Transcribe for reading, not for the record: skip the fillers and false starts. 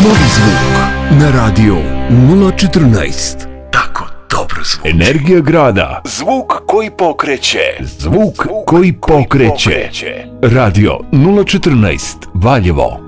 Novi zvuk na radio 014. Tako dobro zvuči. Energija grada. Zvuk koji pokreće. Zvuk koji pokreće. Radio 014 Valjevo.